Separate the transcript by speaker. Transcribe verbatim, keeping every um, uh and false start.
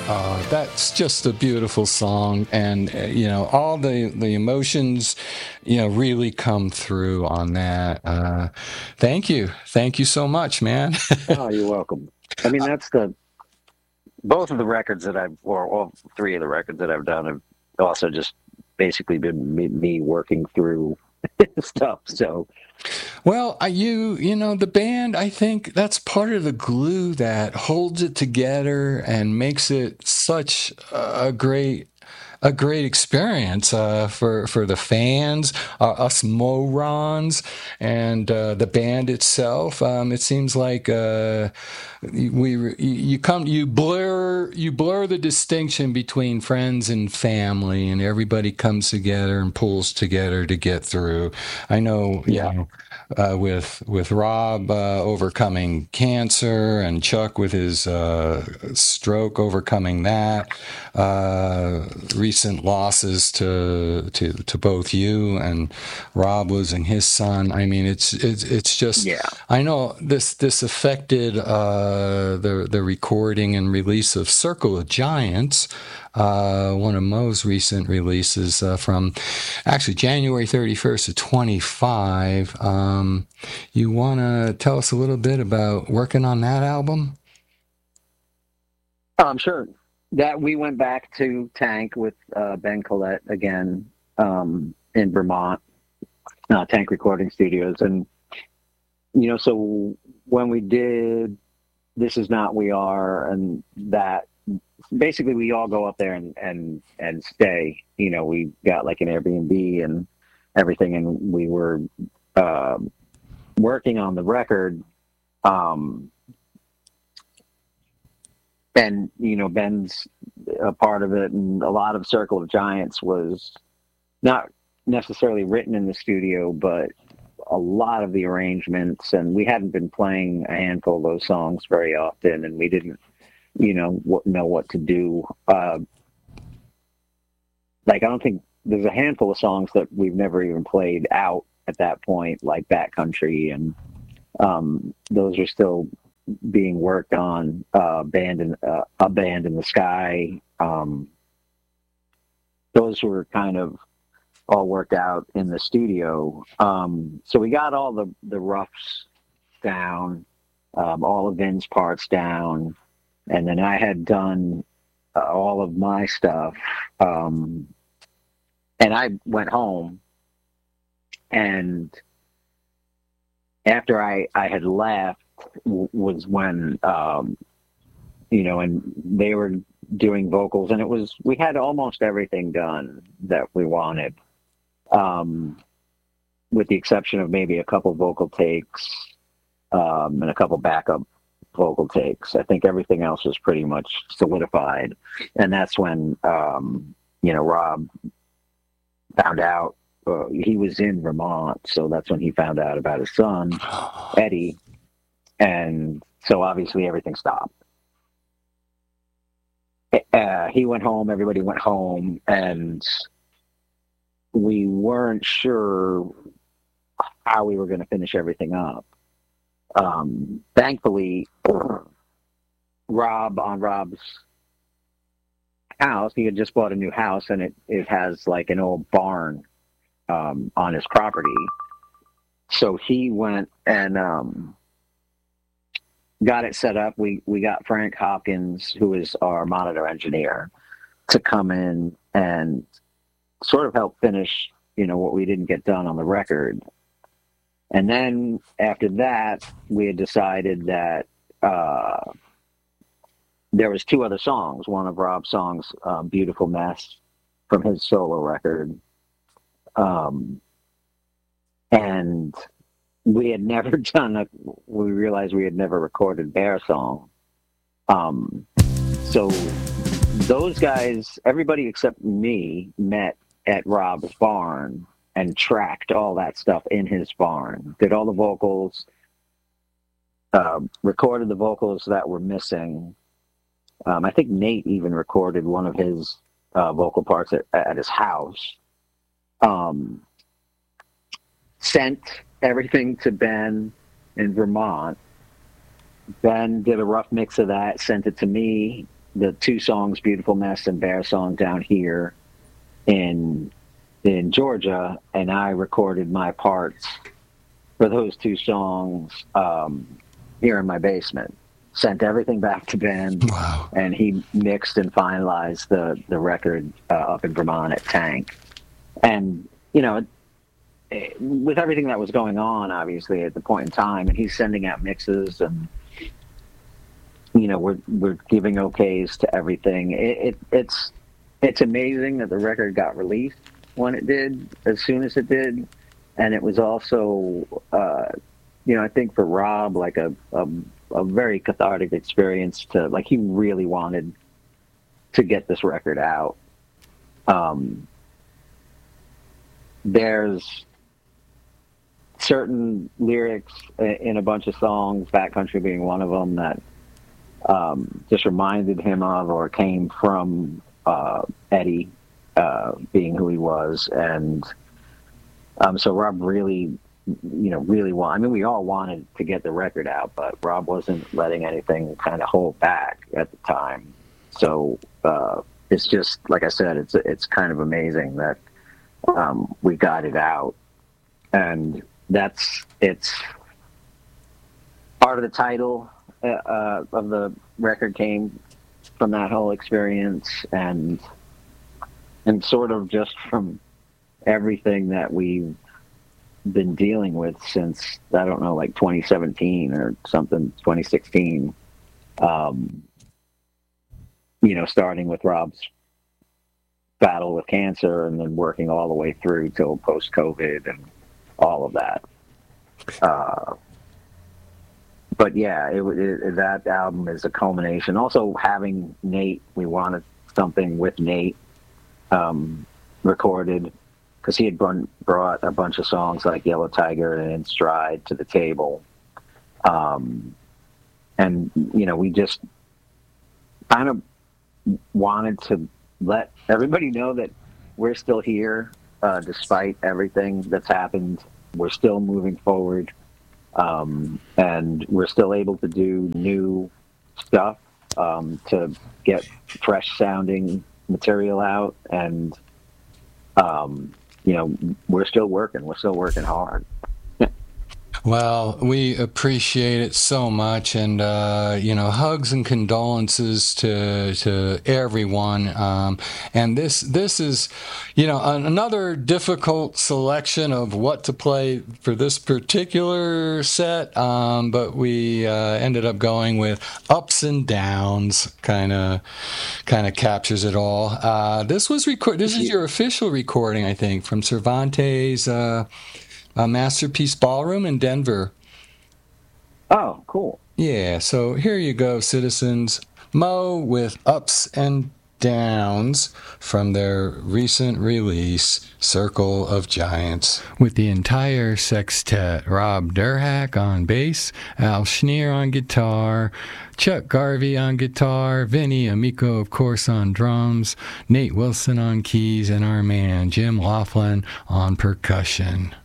Speaker 1: Uh, that's just a beautiful song, and uh, you know all the the emotions, you know, really come through on that. Uh, thank you, thank you so much, man.
Speaker 2: Oh, you're welcome. I mean, that's the both of the records that I've, or all three of the records that I've done have also just basically been me, me working through stuff. So,
Speaker 1: Well, I, you you know the band. I think that's part of the glue that holds it together and makes it such a great a great experience uh, for for the fans, uh, us morons, and uh, the band itself. Um, it seems like uh, we you come you blur you blur the distinction between friends and family, and everybody comes together and pulls together to get through. I know, you
Speaker 2: yeah.
Speaker 1: know, uh, with with Rob uh, overcoming cancer, and Chuck with his uh, stroke overcoming that. Uh, recent losses to to to both you and Rob losing his son. I mean, it's it's it's just.
Speaker 2: Yeah.
Speaker 1: I know this this affected uh, the the recording and release of Circle of Giants, uh, one of Mo's recent releases uh, from actually January thirty-first of twenty-five. Um, you want to tell us a little bit about working on that album?
Speaker 2: I'm sure that we went back to Tank with uh, Ben Collette again um, in Vermont, uh, Tank Recording Studios. And, you know, so when we did This Is Not We Are, and that basically we all go up there and, and, and stay. You know, we got like an Airbnb and everything, and we were uh, working on the record. Um, and you know, Ben's a part of it, and a lot of Circle of Giants was not necessarily written in the studio, but a lot of the arrangements, and we hadn't been playing a handful of those songs very often, and we didn't, you know, what, know what to do. Uh, like, I don't think there's a handful of songs that we've never even played out at that point, like Backcountry, and um, those are still being worked on. Uh, band in uh, A Band in the Sky. Um, those were kind of all worked out in the studio. Um, so we got all the, the roughs down, um, all of Vin's parts down. And then I had done uh, all of my stuff. Um, and I went home, and after I, I had left w- was when, um, you know, and they were doing vocals, and it was, we had almost everything done that we wanted. Um, with the exception of maybe a couple vocal takes, um, and a couple backup vocal takes. I think everything else was pretty much solidified. And that's when, um, you know, Rob found out, uh, he was in Vermont. So that's when he found out about his son, Eddie. And so obviously everything stopped. Uh, he went home, everybody went home, and we weren't sure how we were going to finish everything up. Um, thankfully, Rob, on Rob's house, he had just bought a new house, and it, it has like an old barn um, on his property. So he went and um, got it set up. We, we got Frank Hopkins, who is our monitor engineer, to come in and sort of help finish, you know, what we didn't get done on the record. And then after that, we had decided that uh, there was two other songs. One of Rob's songs, uh, "Beautiful Mess," from his solo record, um, and we had never done a. We realized we had never recorded Bear Song, um, so those guys, everybody except me, met at Rob's barn and tracked all that stuff in his barn, did all the vocals, uh, recorded the vocals that were missing. Um, I think Nate even recorded one of his uh, vocal parts at, at his house. Um, sent everything to Ben in Vermont. Ben did a rough mix of that, sent it to me. the two songs, Beautiful Mess and Bear Song, down here in in Georgia, and I recorded my parts for those two songs um, here in my basement. Sent everything back to Ben,
Speaker 1: Wow.
Speaker 2: and he mixed and finalized the the record uh, up in Vermont at Tank. And you know, it, with everything that was going on, obviously at the point in time, and he's sending out mixes, and you know, we're we're giving okays to everything. It, it it's it's amazing that the record got released when it did, as soon as it did, and it was also, uh, you know, I think for Rob, like a, a a very cathartic experience to, like, he really wanted to get this record out. Um, there's certain lyrics in a bunch of songs, Backcountry being one of them, that um, just reminded him of or came from uh, Eddie uh, being who he was. And um, so Rob really, you know, really want, I mean, we all wanted to get the record out, but Rob wasn't letting anything kind of hold back at the time. So uh, it's just, like I said, it's it's kind of amazing that um, we got it out. And that's, it's part of the title uh, of the record came from that whole experience, and and sort of just from everything that we've been dealing with since, I don't know, like twenty seventeen or something, twenty sixteen. Um, you know, starting with Rob's battle with cancer and then working all the way through till post-COVID and all of that. Uh, but yeah, it, it, that album is a culmination. Also having Nate, we wanted something with Nate um, recorded, because he had brought, brought a bunch of songs like Yellow Tiger and In Stride to the table. Um, and, you know, we just kind of wanted to let everybody know that we're still here, uh, despite everything that's happened. We're still moving forward, um, and we're still able to do new stuff um, to get fresh sounding material out. And, um, you know, we're still working. We're still working hard.
Speaker 1: Well, we appreciate it so much, and uh, you know, hugs and condolences to to everyone. Um, and this this is, you know, another difficult selection of what to play for this particular set. Um, but we uh, ended up going with Ups and Downs. Kind of kind of captures it all. Uh, this was record. This is your official recording, I think, from Cervantes. Uh, A Masterpiece Ballroom in Denver.
Speaker 2: Oh, cool.
Speaker 1: Yeah, so here you go, citizens. Mo with Ups and Downs from their recent release, Circle of Giants. With the entire sextet, Rob Durhack on bass, Al Schneer on guitar, Chuck Garvey on guitar, Vinny Amico, of course, on drums, Nate Wilson on keys, and our man Jim Laughlin on percussion.